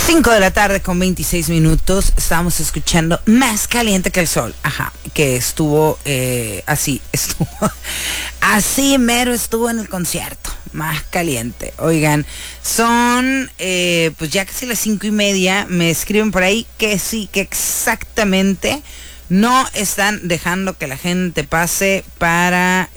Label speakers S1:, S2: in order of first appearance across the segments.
S1: 5 de la tarde con 26 minutos. Estábamos escuchando Más Caliente que el Sol. Ajá, que estuvo así mero estuvo en el concierto. Más caliente. Oigan, son pues ya casi las 5:30. Me escriben por ahí que sí, que exactamente no están dejando que la gente pase para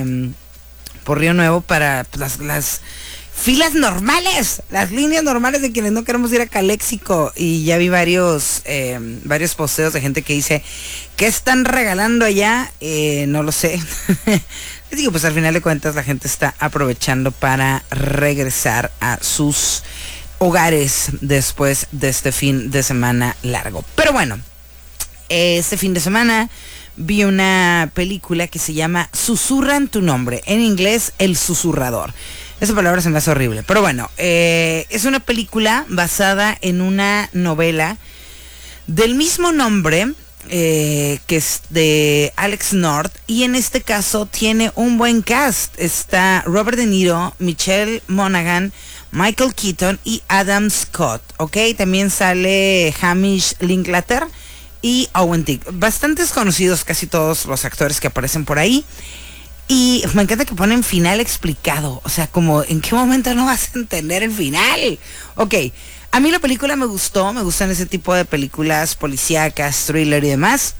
S1: por Río Nuevo para las filas normales, las líneas normales de quienes no queremos ir a Caléxico. Y ya vi varios posteos de gente que dice, ¿qué están regalando allá? No lo sé. Les digo, pues al final de cuentas la gente está aprovechando para regresar a sus hogares después de este fin de semana largo. Pero bueno, este fin de semana vi una película que se llama Susurra en tu nombre, en inglés El Susurrador. Esa palabra se me hace horrible, pero bueno, es una película basada en una novela del mismo nombre, que es de Alex North, y en este caso tiene un buen cast. Está Robert De Niro, Michelle Monaghan, Michael Keaton y Adam Scott, ¿ok? También sale Hamish Linklater y Owen Teague. Bastantes conocidos casi todos los actores que aparecen por ahí. Y me encanta que ponen final explicado. O sea, como, ¿en qué momento no vas a entender el final? Ok, a mí la película me gustó. Me gustan ese tipo de películas policíacas, thriller y demás.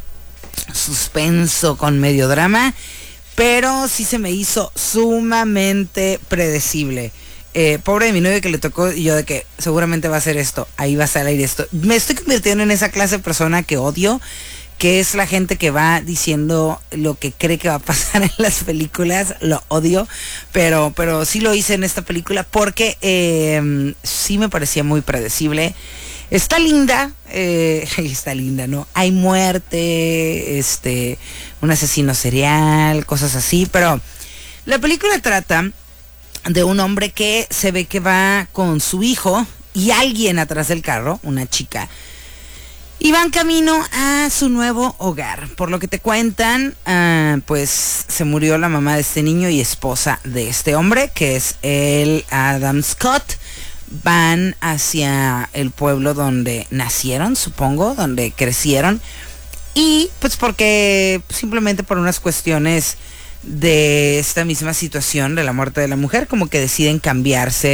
S1: Suspenso con medio drama. Pero sí se me hizo sumamente predecible. Pobre de mi novio que le tocó, y yo de que seguramente va a ser esto, ahí va a salir esto. Me estoy convirtiendo en esa clase de persona que odio, que es la gente que va diciendo lo que cree que va a pasar en las películas. Lo odio, pero sí lo hice en esta película porque sí me parecía muy predecible. Está linda, está linda, ¿no? Hay muerte, un asesino serial, cosas así, pero la película trata de un hombre que se ve que va con su hijo y alguien atrás del carro, una chica, y van camino a su nuevo hogar. Por lo que te cuentan, pues se murió la mamá de este niño y esposa de este hombre, que es el Adam Scott. Van hacia el pueblo donde nacieron, supongo, donde crecieron. Y pues porque simplemente por unas cuestiones de esta misma situación de la muerte de la mujer, como que deciden cambiarse